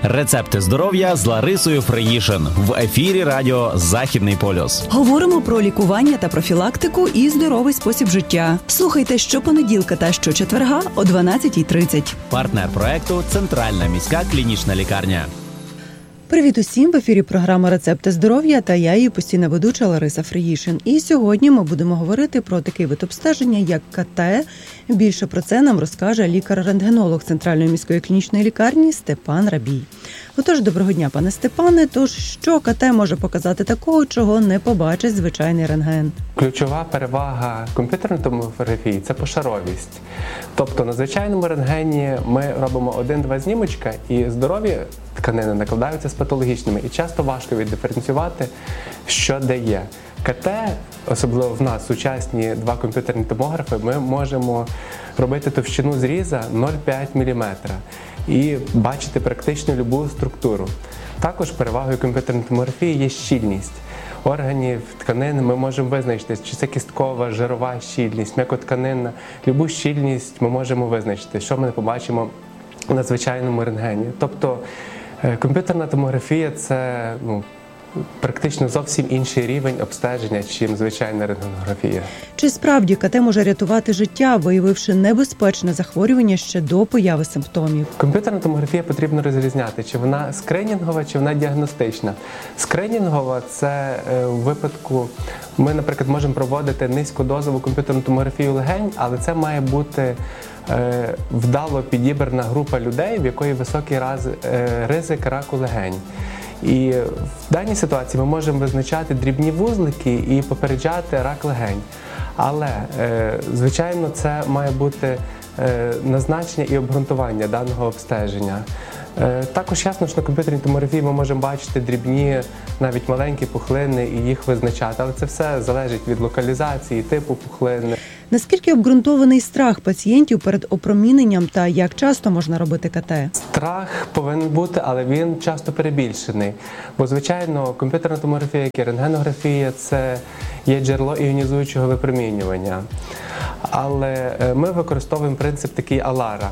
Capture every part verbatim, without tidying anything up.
Рецепти здоров'я з Ларисою Фриїшин в ефірі радіо «Західний полюс». Говоримо про лікування та профілактику і здоровий спосіб життя. Слухайте щопонеділка та щочетверга о дванадцятій тридцять. Партнер проекту «Центральна міська клінічна лікарня». Привіт усім! В ефірі програма «Рецепти здоров'я» та я, її постійна ведуча Лариса Фриїшин. І сьогодні ми будемо говорити про такий вид обстеження, як ка те. Більше про це нам розкаже лікар-рентгенолог Центральної міської клінічної лікарні Степан Рабій. Отож, доброго дня, пане Степане. Тож, що ка те може показати такого, чого не побачить звичайний рентген? Ключова перевага комп'ютерної томографії – це пошаровість. Тобто на звичайному рентгені ми робимо один-два знімочка і здорові тканини накладаються з патологічними. І часто важко віддиференціювати, що де є. ка те, особливо в нас сучасні два комп'ютерні томографи, ми можемо робити товщину зріза нуль цілих п'ять міліметра і бачити практично любу структуру. Також перевагою комп'ютерної томографії є щільність органів, тканин. Ми можемо визначити, чи це кісткова, жирова щільність, м'якотканинна. Любу щільність ми можемо визначити, що ми не побачимо на звичайному рентгені. Тобто комп'ютерна томографія – це ну, практично зовсім інший рівень обстеження, чим звичайна рентгенографія. Чи справді ка те може рятувати життя, виявивши небезпечне захворювання ще до появи симптомів? Комп'ютерна томографія потрібно розрізняти, чи вона скринінгова, чи вона діагностична. Скринінгова – це е, у випадку, ми, наприклад, можемо проводити низькодозову комп'ютерну томографію легень, але це має бути е, вдало підібрана група людей, в якої високий раз, е, ризик раку легень. І в даній ситуації ми можемо визначати дрібні вузлики і попереджати рак легень. Але, е, звичайно, це має бути е, назначення і обґрунтування даного обстеження. Е, також ясно, що на комп'ютерній томографії ми можемо бачити дрібні, навіть маленькі пухлини і їх визначати. Але це все залежить від локалізації, типу пухлини. Наскільки обґрунтований страх пацієнтів перед опроміненням та як часто можна робити ка те? Страх повинен бути, але він часто перебільшений. Бо, звичайно, комп'ютерна томографія, як і рентгенографія – це є джерело іонізуючого випромінювання. Але ми використовуємо принцип такий Алара.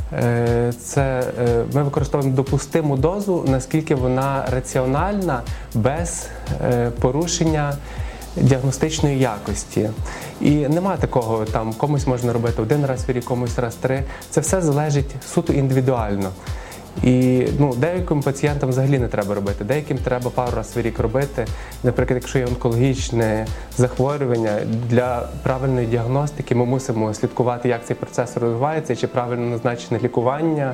Це ми використовуємо допустиму дозу, наскільки вона раціональна, без порушення діагностичної якості. І нема такого, там, комусь можна робити один раз в рік, комусь раз три. Це все залежить суто індивідуально. І ну, деяким пацієнтам взагалі не треба робити, деяким треба пару разів в рік робити. Наприклад, якщо є онкологічне захворювання, для правильної діагностики ми мусимо слідкувати, як цей процес розвивається, чи правильно назначене лікування.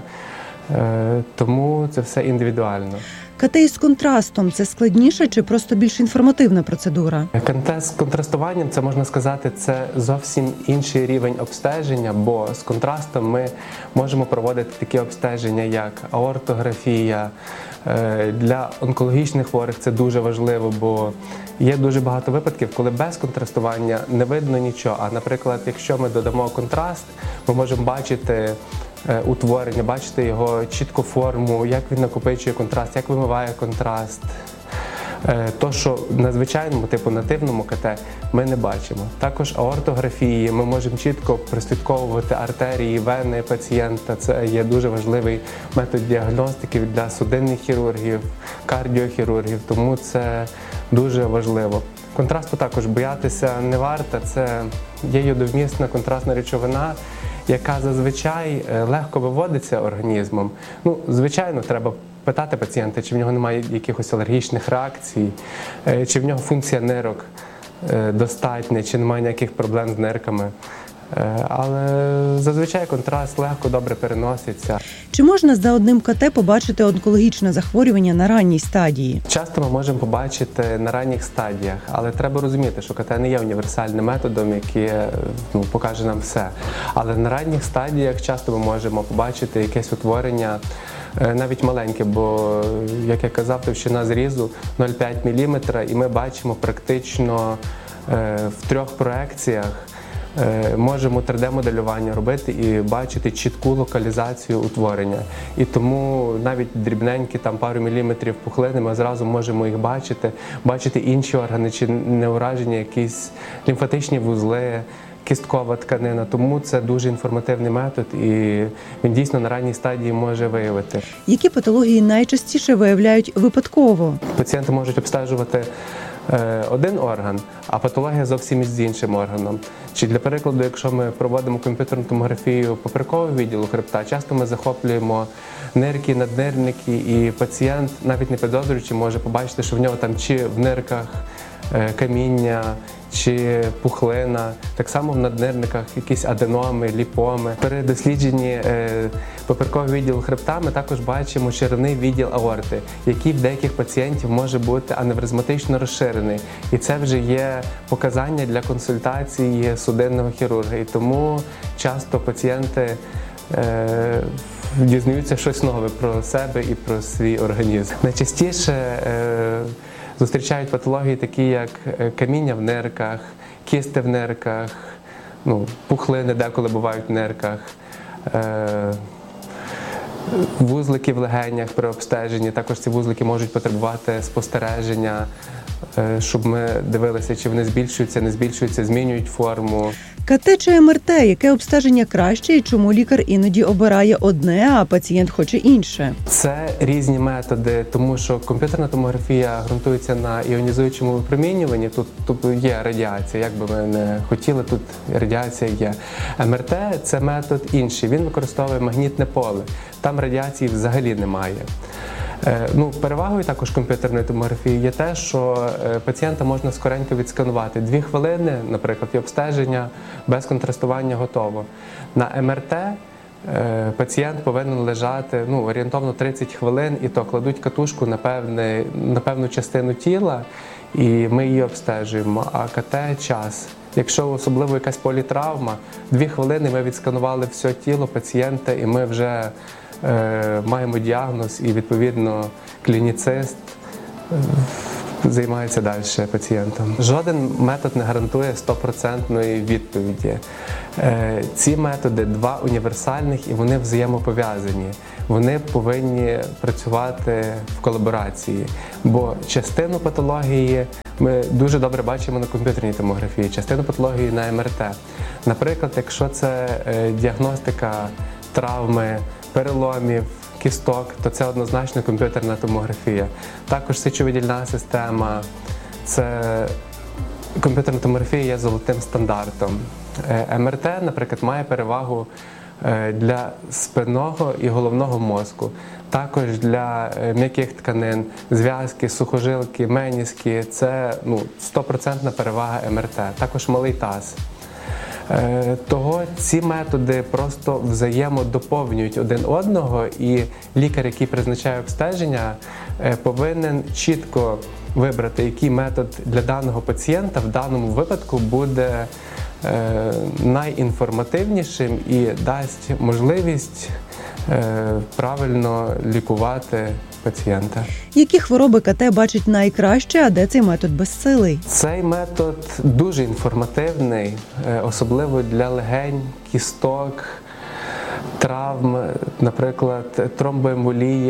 Тому це все індивідуально. ка те із контрастом – це складніше чи просто більш інформативна процедура? ка те з контрастуванням, це можна сказати, це зовсім інший рівень обстеження, бо з контрастом ми можемо проводити такі обстеження, як аортографія. Для онкологічних хворих це дуже важливо, бо є дуже багато випадків, коли без контрастування не видно нічого. А, наприклад, якщо ми додамо контраст, ми можемо бачити утворення, бачити його чітку форму, як він накопичує контраст, як вимиває контраст. То, що на звичайному, типу нативному ка те ми не бачимо. Також аортографії, ми можемо чітко прослідковувати артерії, вени пацієнта. Це є дуже важливий метод діагностики для судинних хірургів, кардіохірургів, тому це дуже важливо. Контрасту також боятися не варто, це є йодовмісна контрастна речовина, яка зазвичай легко виводиться організмом. Ну, звичайно, треба питати пацієнта, чи в нього немає якихось алергічних реакцій, чи в нього функція нирок достатня, чи немає ніяких проблем з нирками. Але зазвичай контраст легко, добре переноситься. Чи можна за одним ка те побачити онкологічне захворювання на ранній стадії? Часто ми можемо побачити на ранніх стадіях, але треба розуміти, що ка те не є універсальним методом, який ну, покаже нам все. Але на ранніх стадіях часто ми можемо побачити якесь утворення, навіть маленьке, бо, як я казав, товщина зрізу нуль цілих п'ять міліметра, і ми бачимо практично в трьох проекціях, можемо три де-моделювання робити і бачити чітку локалізацію утворення. І тому навіть дрібненькі, там пару міліметрів пухлини, ми зразу можемо їх бачити, бачити інші органи, чи не уражені якісь лімфатичні вузли, кісткова тканина. Тому це дуже інформативний метод і він дійсно на ранній стадії може виявити. Які патології найчастіше виявляють випадково? Пацієнти можуть обстежувати один орган, а патологія зовсім із іншим органом. Чи для прикладу, якщо ми проводимо комп'ютерну томографію поперекового відділу хребта, часто ми захоплюємо нирки, наднирники, і пацієнт, навіть не підозрюючи, може побачити, що в нього там чи в нирках каміння, чи пухлина, так само в наднирниках якісь аденоми, ліпоми. При дослідженні е, поперекового відділу хребта ми також бачимо черевний відділ аорти, який в деяких пацієнтів може бути аневризматично розширений. І це вже є показання для консультації судинного хірурга. І тому часто пацієнти е, дізнаються щось нове про себе і про свій організм. Найчастіше е, зустрічають патології такі, як каміння в нирках, кісти в нирках, ну, пухлини деколи бувають в нирках, е- вузлики в легенях при обстеженні. Також ці вузлики можуть потребувати спостереження, е- щоб ми дивилися, чи вони збільшуються, не збільшуються, змінюють форму. КТ чи МРТ? Яке обстеження краще і чому лікар іноді обирає одне, а пацієнт хоче інше? Це різні методи, тому що комп'ютерна томографія ґрунтується на іонізуючому випромінюванні. Тут, тут є радіація, як би ми не хотіли, тут радіація є. МРТ – це метод інший, він використовує магнітне поле, там радіації взагалі немає. Ну, перевагою також комп'ютерної томографії є те, що пацієнта можна скоренько відсканувати. Дві хвилини, наприклад, і обстеження без контрастування готово. На МРТ пацієнт повинен лежати ну, орієнтовно тридцять хвилин, і то кладуть катушку на, певне, на певну частину тіла, і ми її обстежуємо, а КТ – час. Якщо особливо якась політравма, дві хвилини ми відсканували все тіло пацієнта, і ми вже е, маємо діагноз, і відповідно клініцист е, займається далі пацієнтом. Жоден метод не гарантує стопроцентної відповіді. Е, ці методи два універсальних, і вони взаємопов'язані. Вони повинні працювати в колаборації, бо частину патології ми дуже добре бачимо на комп'ютерній томографії, частину патології на МРТ. Наприклад, якщо це діагностика травми, переломів, кісток, то це однозначно комп'ютерна томографія. Також сечовидільна система, це комп'ютерна томографія є золотим стандартом. МРТ, наприклад, має перевагу для спинного і головного мозку, також для м'яких тканин, зв'язки, сухожилки, меніски – це ну, стопроцентна перевага МРТ, також малий таз. Того ці методи просто взаємодоповнюють один одного, і лікар, який призначає обстеження, повинен чітко вибрати, який метод для даного пацієнта в даному випадку буде найінформативнішим і дасть можливість правильно лікувати пацієнта. Які хвороби КТ бачить найкраще, а де цей метод безсилий? Цей метод дуже інформативний, особливо для легень, кісток, травм, наприклад, тромбоемболії,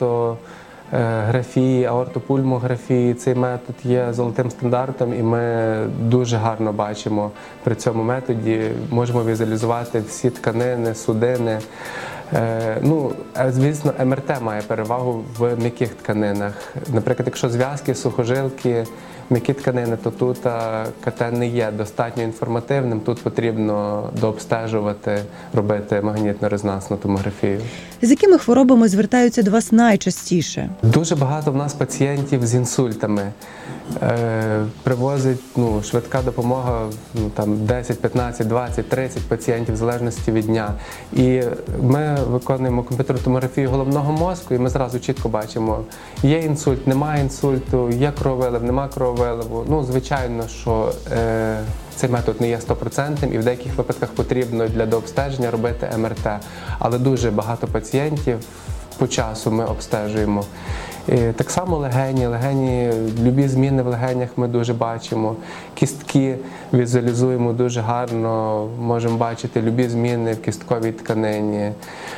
аортографії, аортопульмографії. Цей метод є золотим стандартом, і ми дуже гарно бачимо при цьому методі. Можемо візуалізувати всі тканини, судини. Ну, звісно, МРТ має перевагу в м'яких тканинах. Наприклад, якщо зв'язки, сухожилки, м'які тканини, то тут КТ не є достатньо інформативним, тут потрібно дообстежувати, робити магнітно-резонансну томографію. З якими хворобами звертаються до вас найчастіше? Дуже багато в нас пацієнтів з інсультами. Е, привозить ну, швидка допомога, ну, там десять, п'ятнадцять, двадцять, тридцять пацієнтів в залежності від дня. І ми виконуємо комп'ютерну томографію головного мозку, і ми зразу чітко бачимо, є інсульт, немає інсульту, є крововилив, немає крововиливу. Ну, звичайно, що е, цей метод не є стопроцентним, і в деяких випадках потрібно для дообстеження робити МРТ. Але дуже багато пацієнтів по часу ми обстежуємо. І так само легені, легені, любі зміни в легенях ми дуже бачимо. Кістки візуалізуємо дуже гарно, можемо бачити любі зміни в кістковій тканині.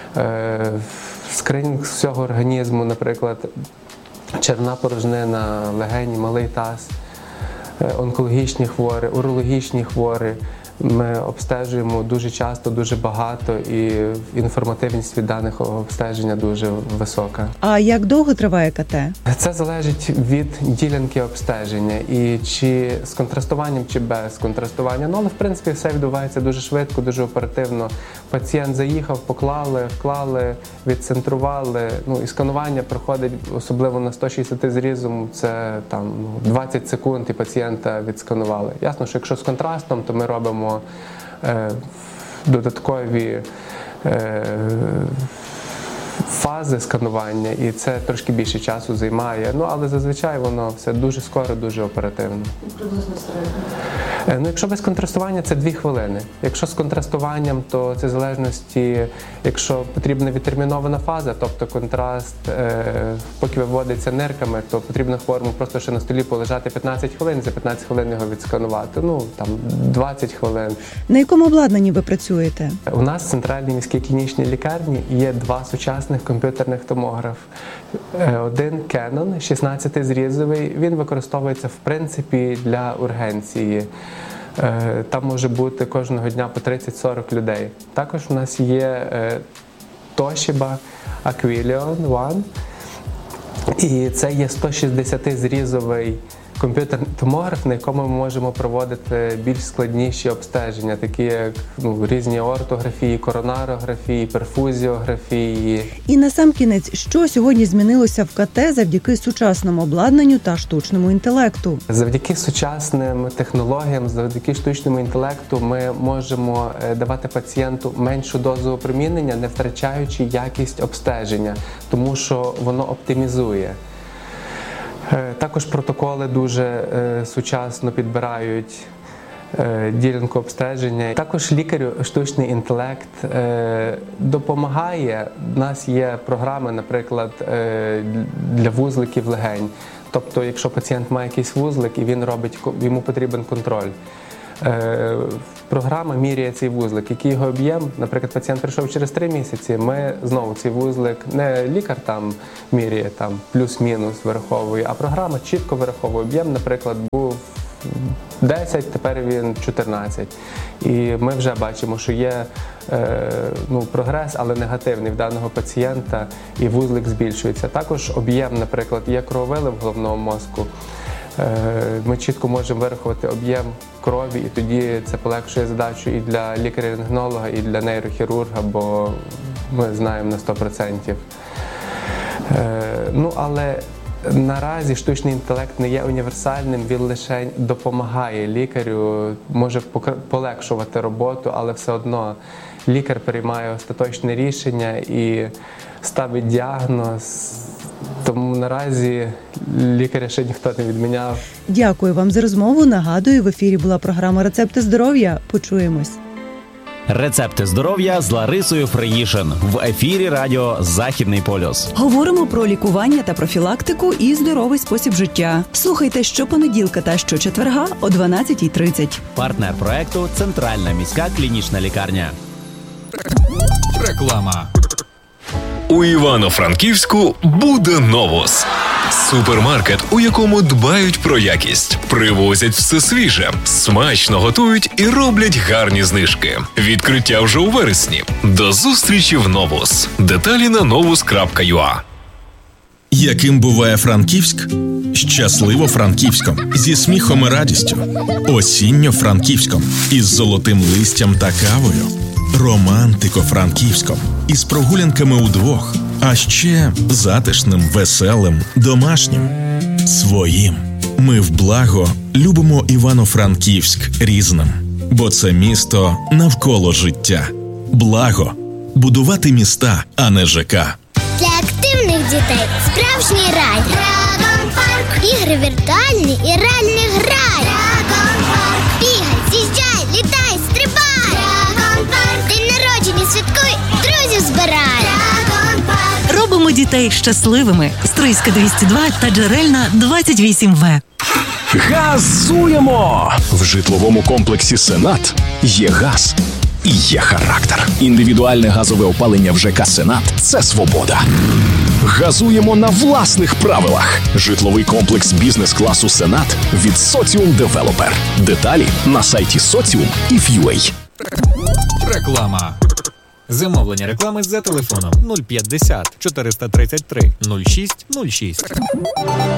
Скринінг всього організму, наприклад, черевна порожнина, легені, малий таз, онкологічні хворі, урологічні хворі. Ми обстежуємо дуже часто, дуже багато, і інформативність від даних обстеження дуже висока. А як довго триває КТ? Це залежить від ділянки обстеження і чи з контрастуванням, чи без контрастування. Ну, але в принципі все відбувається дуже швидко, дуже оперативно. Пацієнт заїхав, поклали, вклали, відцентрували. Ну і сканування проходить, особливо на сто шістдесят зрізом, це там двадцять секунд і пацієнта відсканували. Ясно, що якщо з контрастом, то ми робимо е, додаткові е, фази сканування, і це трошки більше часу займає. Ну, але зазвичай воно все дуже скоро, дуже оперативно. Приблизно середньо. Ну, якщо без контрастування, це дві хвилини. Якщо з контрастуванням, то це в залежності, якщо потрібна відтермінована фаза, тобто контраст, е, поки виводиться нирками, то потрібно хворому просто ще на столі полежати п'ятнадцять хвилин, за п'ятнадцять хвилин його відсканувати. Ну, там, двадцять хвилин. На якому обладнанні ви працюєте? У нас в центральній міській клінічній лікарні є два сучасних комп'ютерних томограф. Один Canon шістнадцятизрізовий, він використовується в принципі для ургенції. Там може бути кожного дня по тридцять-сорок людей. Також у нас є Toshiba Aquilion One, і це є сто шістдесятизрізовий комп'ютерний томограф, на якому ми можемо проводити більш складніші обстеження, такі як ну, різні ортографії, коронарографії, перфузіографії. І на сам кінець, що сьогодні змінилося в КТ завдяки сучасному обладнанню та штучному інтелекту? Завдяки сучасним технологіям, завдяки штучному інтелекту ми можемо давати пацієнту меншу дозу опромінення, не втрачаючи якість обстеження, тому що воно оптимізує. Також протоколи дуже е, сучасно підбирають е, ділянку обстеження. Також лікарю штучний інтелект е, допомагає. У нас є програми, наприклад, е, для вузликів легень. Тобто, якщо пацієнт має якийсь вузлик і він робить, йому потрібен контроль. Е, програма міряє цей вузлик, який його об'єм. Наприклад, пацієнт прийшов через три місяці, ми знову цей вузлик, не лікар там міряє там плюс-мінус вираховує, а програма чітко вираховує об'єм, наприклад, був десять, тепер він чотирнадцять. І ми вже бачимо, що є е, ну, прогрес, але негативний в даного пацієнта, і вузлик збільшується. Також об'єм, наприклад, є крововилив в головному мозку. Ми чітко можемо вирахувати об'єм крові, і тоді це полегшує задачу і для лікаря-рентгенолога, і для нейрохірурга, бо ми знаємо на сто відсотків. Ну, але наразі штучний інтелект не є універсальним, він лише допомагає лікарю, може полегшувати роботу, але все одно лікар приймає остаточне рішення і ставить діагноз. Тому наразі лікаря ще ніхто не відміняв. Дякую вам за розмову. Нагадую, в ефірі була програма «Рецепти здоров'я». Почуємось. Рецепти здоров'я з Ларисою Фреїшин в ефірі радіо «Західний полюс». Говоримо про лікування та профілактику і здоровий спосіб життя. Слухайте щопонеділка та щочетверга о дванадцятій тридцять. Партнер проекту – Центральна міська клінічна лікарня. Реклама. У Івано-Франківську буде Новус. Супермаркет, у якому дбають про якість, привозять все свіже, смачно готують і роблять гарні знижки. Відкриття вже у вересні. До зустрічі в Новус. Деталі на новус крапка ю а. Яким буває Франківськ? Щасливо Франківськом, зі сміхом і радістю. Осінньо Франківськом, із золотим листям та кавою. Романтико Франківськом, із прогулянками удвох, а ще затишним, веселим, домашнім, своїм. Ми в благо любимо Івано-Франківськ різним, бо це місто навколо життя. Благо – будувати міста, а не ЖК. Для активних дітей справжній рай. Драгон Парк. Ігри віртуальні і реальний грай. Драгон Парк. Бігай, з'їжджай, літай, стрибай. Драгон Парк. День народження святкуй, друзів збирай. Драгон Парк. Робимо дітей щасливими. Стрийська двісті два та Джерельна двадцять вісім ве. Газуємо! В житловому комплексі «Сенат» є газ і є характер. Індивідуальне газове опалення в ЖК «Сенат» – це свобода. Газуємо на власних правилах. Житловий комплекс бізнес-класу «Сенат» від Соціум Девелопер. Деталі на сайті соціум і ф'ю ей. Реклама. Замовлення реклами за телефоном нуль п'ятдесят чотириста тридцять три нуль шість нуль шість.